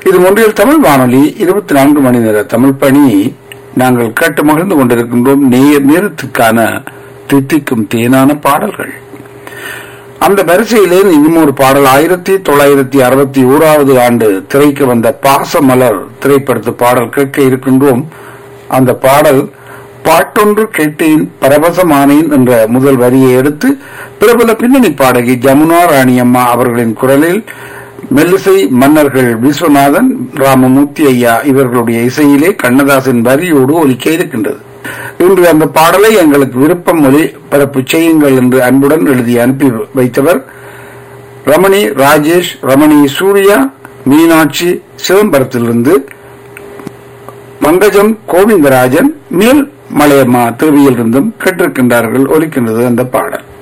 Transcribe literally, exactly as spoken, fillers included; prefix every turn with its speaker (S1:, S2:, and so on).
S1: இது ஒன்றியல் தமிழ் வானொலி இருபத்தி நான்கு மணி நேர தமிழ் பணி. நாங்கள் கேட்டு மகிழ்ந்து கொண்டிருக்கின்றோம் நேர் நேரத்துக்கான தித்திக்கும் தேனான பாடல்கள். அந்த வரிசையிலே இன்னும் ஒரு பாடல் ஆயிரத்தி தொள்ளாயிரத்தி அறுபத்தி ஓராவது ஆண்டு திரைக்கு வந்த பாசமலர் திரைப்படத்து பாடல் கேட்க இருக்கின்றோம். அந்த பாடல் பாட்டொன்று கேட்டேன் பரவசமானேன் என்ற முதல் வரியை எடுத்து பிரபல பின்னணி பாடகி ஜமுனா ராணியம்மா அவர்களின் குரலில் மெல்லிசை மன்னர்கள் விஸ்வநாதன், ராமமூர்த்தி ஐயா இவர்களுடைய இசையிலே கண்ணதாசன் வரியோடு ஒலிக்க இருக்கின்றது. இன்று அந்த பாடலை எங்களுக்கு விருப்பம் ஒலி பரப்பு செய்யுங்கள் என்று அன்புடன் எழுதி அனுப்பி வைத்தவர் ரமணி ராஜேஷ், ரமணி சூர்யா, மீனாட்சி சிதம்பரத்திலிருந்து, பங்கஜம் கோவிந்தராஜன், மேல் மலையம்மா தேவியிலிருந்தும் கேட்டிருக்கின்றார்கள். ஒலிக்கின்றது அந்த பாடல்.